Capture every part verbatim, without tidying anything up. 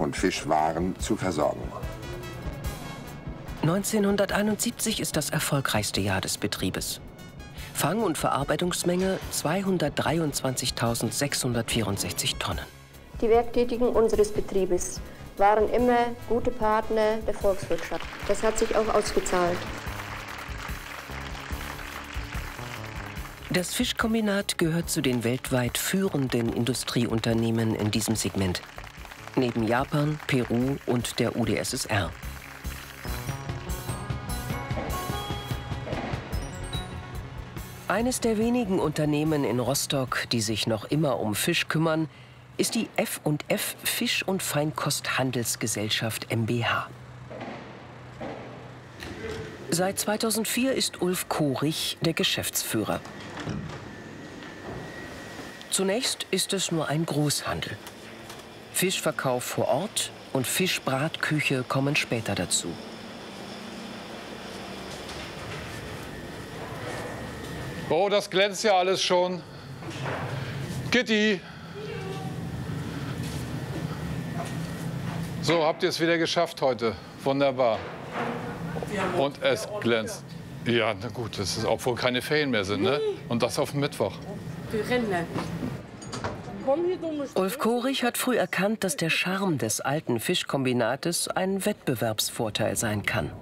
und Fischwaren zu versorgen. neunzehnhunderteinundsiebzig ist das erfolgreichste Jahr des Betriebes. Fang- und Verarbeitungsmenge zweihundertdreiundzwanzigtausendsechshundertvierundsechzig Tonnen. Die Werktätigen unseres Betriebes waren immer gute Partner der Volkswirtschaft. Das hat sich auch ausgezahlt. Das Fischkombinat gehört zu den weltweit führenden Industrieunternehmen in diesem Segment. Neben Japan, Peru und der U d S S R. Eines der wenigen Unternehmen in Rostock, die sich noch immer um Fisch kümmern, ist die F und F Fisch- und Feinkosthandelsgesellschaft M b H. Seit zweitausendvier ist Ulf Kohrich der Geschäftsführer. Zunächst ist es nur ein Großhandel. Fischverkauf vor Ort und Fischbratküche kommen später dazu. Oh, das glänzt ja alles schon. Gitti! So, habt ihr es wieder geschafft heute. Wunderbar. Und es glänzt. Ja, na gut, das ist, obwohl keine Ferien mehr sind, ne? Und das auf Mittwoch. Ulf Kohrich hat früh erkannt, dass der Charme des alten Fischkombinates ein Wettbewerbsvorteil sein kann.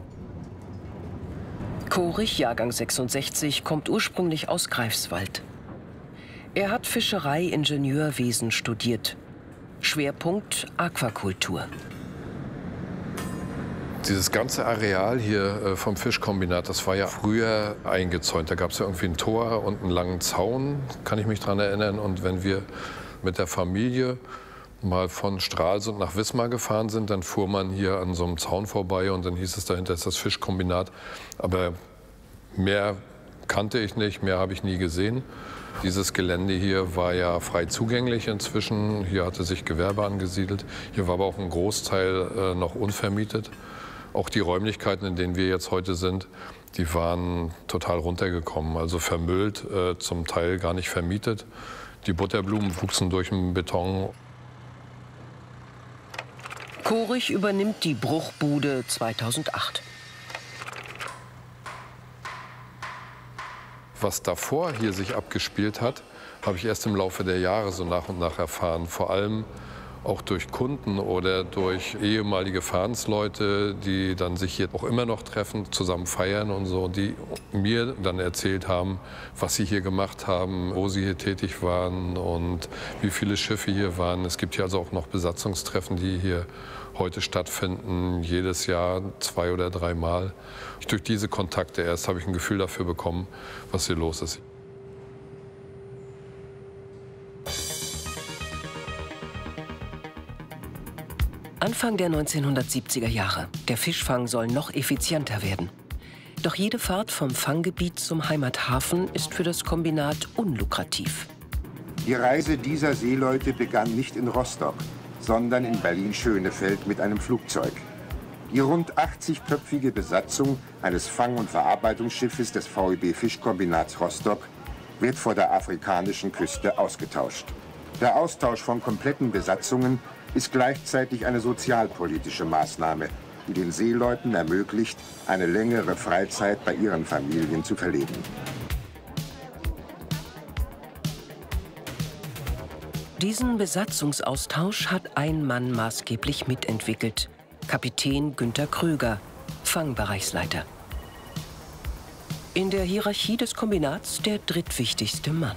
Kohrich, Jahrgang sechsundsechzig, kommt ursprünglich aus Greifswald. Er hat Fischerei-Ingenieurwesen studiert. Schwerpunkt Aquakultur. Dieses ganze Areal hier vom Fischkombinat, das war ja früher eingezäunt. Da gab es ja irgendwie ein Tor und einen langen Zaun, kann ich mich daran erinnern. Und wenn wir mit der Familie mal von Stralsund nach Wismar gefahren sind, dann fuhr man hier an so einem Zaun vorbei und dann hieß es, dahinter ist das Fischkombinat. Aber mehr kannte ich nicht, mehr habe ich nie gesehen. Dieses Gelände hier war ja frei zugänglich inzwischen. Hier hatte sich Gewerbe angesiedelt. Hier war aber auch ein Großteil äh, noch unvermietet. Auch die Räumlichkeiten, in denen wir jetzt heute sind, die waren total runtergekommen. Also vermüllt, äh, zum Teil gar nicht vermietet. Die Butterblumen wuchsen durch den Beton. Kohrich übernimmt die Bruchbude zweitausendacht. Was davor hier sich abgespielt hat, habe ich erst im Laufe der Jahre so nach und nach erfahren. Vor allem auch durch Kunden oder durch ehemalige Fahrensleute, die dann sich hier auch immer noch treffen, zusammen feiern und so, die mir dann erzählt haben, was sie hier gemacht haben, wo sie hier tätig waren und wie viele Schiffe hier waren. Es gibt hier also auch noch Besatzungstreffen, die hier heute stattfinden, jedes Jahr zwei oder dreimal. Durch diese Kontakte erst habe ich ein Gefühl dafür bekommen, was hier los ist. Anfang der neunzehnhundertsiebziger Jahre. Der Fischfang soll noch effizienter werden. Doch jede Fahrt vom Fanggebiet zum Heimathafen ist für das Kombinat unlukrativ. Die Reise dieser Seeleute begann nicht in Rostock, sondern in Berlin-Schönefeld mit einem Flugzeug. Die rund achtzigköpfige Besatzung eines Fang- und Verarbeitungsschiffes des V E B Fischkombinats Rostock wird vor der afrikanischen Küste ausgetauscht. Der Austausch von kompletten Besatzungen ist gleichzeitig eine sozialpolitische Maßnahme, die den Seeleuten ermöglicht, eine längere Freizeit bei ihren Familien zu verleben. Diesen Besatzungsaustausch hat ein Mann maßgeblich mitentwickelt. Kapitän Günter Kröger, Fangbereichsleiter. In der Hierarchie des Kombinats der drittwichtigste Mann.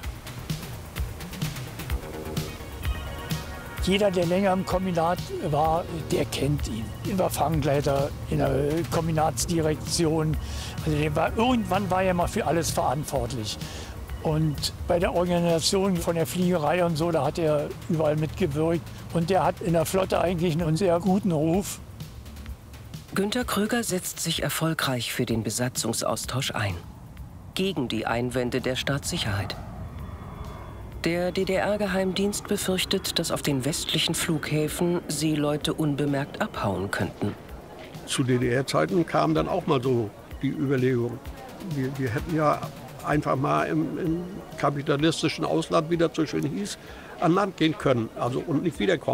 Jeder, der länger im Kombinat war, der kennt ihn. Er war Fangleiter in der Kombinatsdirektion. Also der war, irgendwann war er mal für alles verantwortlich. Und bei der Organisation von der Fliegerei und so, da hat er überall mitgewirkt. Und der hat in der Flotte eigentlich einen sehr guten Ruf. Günter Kröger setzt sich erfolgreich für den Besatzungsaustausch ein. Gegen die Einwände der Staatssicherheit. Der D D R-Geheimdienst befürchtet, dass auf den westlichen Flughäfen Seeleute unbemerkt abhauen könnten. Zu D D R-Zeiten kam dann auch mal so die Überlegung, wir, wir hätten ja einfach mal im, im kapitalistischen Ausland, wie das so schön hieß, an Land gehen können, also und nicht wiederkommen.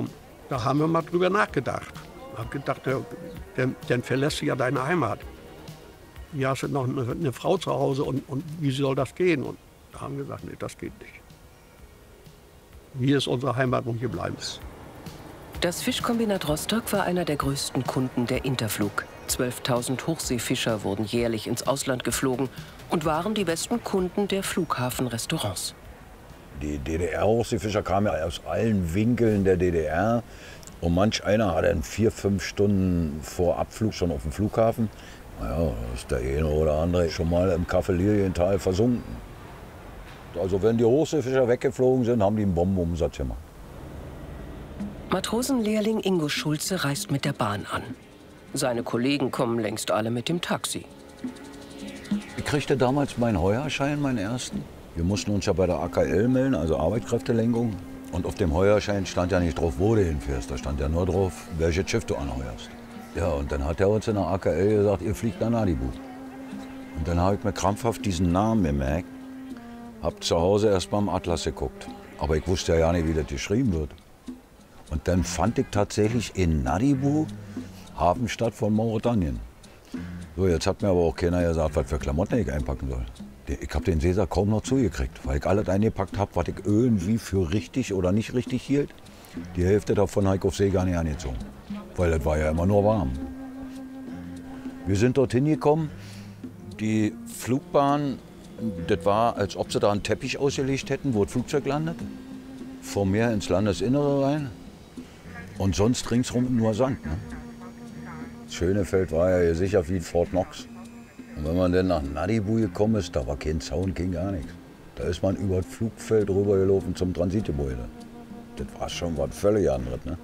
Da haben wir mal drüber nachgedacht. Ich habe gedacht, ja, dann, dann verlässt du ja deine Heimat. Hier hast du noch eine, eine Frau zu Hause und, und wie soll das gehen? Und da haben wir gesagt, nee, das geht nicht. Hier ist unsere Heimat und hier bleiben wir. Das Fischkombinat Rostock war einer der größten Kunden der Interflug. zwölftausend Hochseefischer wurden jährlich ins Ausland geflogen und waren die besten Kunden der Flughafenrestaurants. Die D D R-Hochseefischer kamen ja aus allen Winkeln der D D R. Und manch einer hat dann vier, fünf Stunden vor Abflug schon auf dem Flughafen. Naja, ist der eine oder andere schon mal im Café Lilienthal versunken. Also wenn die Hochseefischer weggeflogen sind, haben die einen Bombenumsatz gemacht. Matrosenlehrling Ingo Schulze reist mit der Bahn an. Seine Kollegen kommen längst alle mit dem Taxi. Ich kriegte damals meinen Heuerschein, meinen ersten. Wir mussten uns ja bei der A K L melden, also Arbeitskräftelenkung. Und auf dem Heuerschein stand ja nicht drauf, wo du hinfährst. Da stand ja nur drauf, welches Schiff du anheuerst. Ja, und dann hat er uns in der A K L gesagt, ihr fliegt nach Nadibout. Und dann habe ich mir krampfhaft diesen Namen gemerkt. Hab zu Hause erst mal im Atlas geguckt. Aber ich wusste ja nicht, wie das geschrieben wird. Und dann fand ich tatsächlich in Nadibout Hafenstadt von Mauretanien. So, jetzt hat mir aber auch keiner gesagt, was für Klamotten ich einpacken soll. Ich habe den Seesack kaum noch zugekriegt, weil ich alles eingepackt habe, was ich irgendwie für richtig oder nicht richtig hielt. Die Hälfte davon habe ich auf See gar nicht angezogen, weil das war ja immer nur warm. Wir sind dorthin gekommen. Die Flugbahn, das war, als ob sie da einen Teppich ausgelegt hätten, wo das Flugzeug landet. Vom Meer ins Landesinnere rein. Und sonst ringsherum nur Sand. Ne? Das Schönefeld war ja hier sicher wie Fort Knox. Und wenn man dann nach Nadibout gekommen ist, da war kein Zaun, ging gar nichts. Da ist man über das Flugfeld rübergelaufen zum Transitgebäude. Das war schon was völlig anderes. Ne?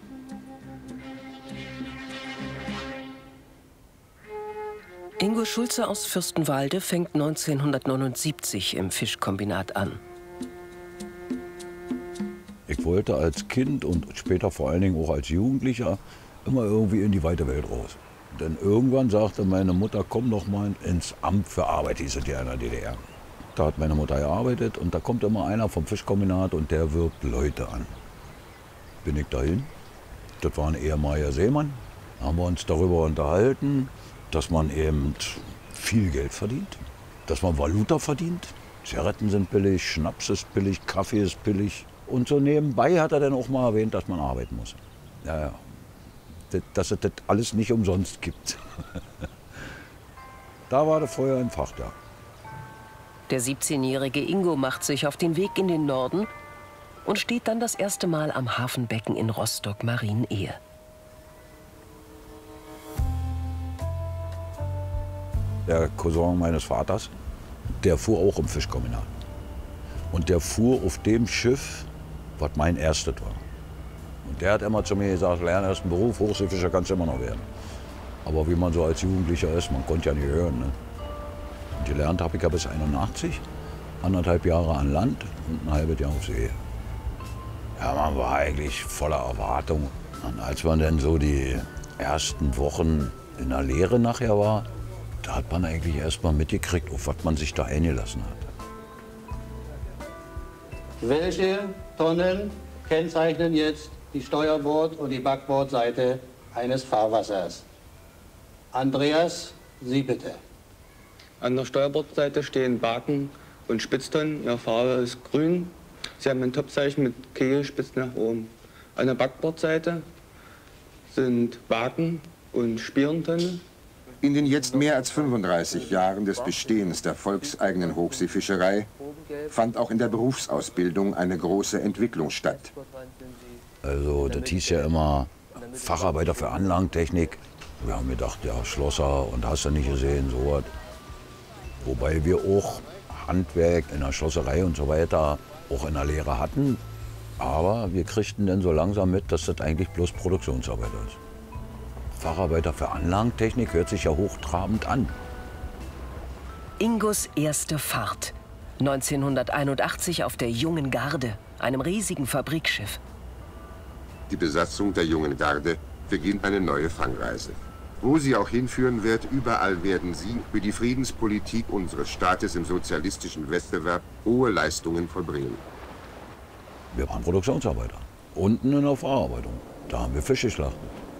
Ingo Schulze aus Fürstenwalde fängt neunzehnhundertneunundsiebzig im Fischkombinat an. Ich wollte als Kind und später vor allen Dingen auch als Jugendlicher immer irgendwie in die weite Welt raus. Denn irgendwann sagte meine Mutter, komm doch mal ins Amt für Arbeit, hieß es ja in der D D R. Da hat meine Mutter gearbeitet und da kommt immer einer vom Fischkombinat und der wirbt Leute an. Bin ich dahin. Das war ein ehemaliger Seemann. Da haben wir uns darüber unterhalten, dass man eben viel Geld verdient, dass man Valuta verdient. Zigaretten sind billig, Schnaps ist billig, Kaffee ist billig. Und so nebenbei hat er dann auch mal erwähnt, dass man arbeiten muss. Ja, ja. Dass es das alles nicht umsonst gibt. Da war das Feuer entfacht, ja. Der siebzehnjährige Ingo macht sich auf den Weg in den Norden und steht dann das erste Mal am Hafenbecken in Rostock-Marienehe. Der Cousin meines Vaters, der fuhr auch im Fischkombinat. Und der fuhr auf dem Schiff, was mein erstes war. Und der hat immer zu mir gesagt, lerne erst einen Beruf, Hochseefischer kannst du immer noch werden. Aber wie man so als Jugendlicher ist, man konnte ja nicht hören. Ne? Und gelernt habe ich ja bis einundachtzig, anderthalb Jahre an Land und ein halbes Jahr auf See. Ja, man war eigentlich voller Erwartung. Und als man dann so die ersten Wochen in der Lehre nachher war, da hat man eigentlich erst mal mitgekriegt, auf was man sich da eingelassen hat. Welche Tonnen kennzeichnen jetzt die Steuerbord- und die Backbordseite eines Fahrwassers? Andreas, Sie bitte. An der Steuerbordseite stehen Baken und Spitztonnen. Ihre Farbe ist grün. Sie haben ein Topzeichen mit Kegel spitz nach oben. An der Backbordseite sind Baken und Spierentonnen. In den jetzt mehr als fünfunddreißig Jahren des Bestehens der volkseigenen Hochseefischerei fand auch in der Berufsausbildung eine große Entwicklung statt. Also das hieß ja immer Facharbeiter für Anlagentechnik. Wir haben gedacht, ja, Schlosser und hast du nicht gesehen, so was. Wobei wir auch Handwerk in der Schlosserei und so weiter auch in der Lehre hatten. Aber wir kriegten dann so langsam mit, dass das eigentlich bloß Produktionsarbeit ist. Facharbeiter für Anlagentechnik hört sich ja hochtrabend an. Ingos erste Fahrt. neunzehnhunderteinundachtzig auf der Jungen Garde, einem riesigen Fabrikschiff. Die Besatzung der Jungen Garde beginnt eine neue Fangreise. Wo sie auch hinführen wird, überall werden sie für die Friedenspolitik unseres Staates im sozialistischen Wettbewerb hohe Leistungen vollbringen. Wir waren Produktionsarbeiter, unten in der Verarbeitung. Da haben wir Fisch geschlachtet.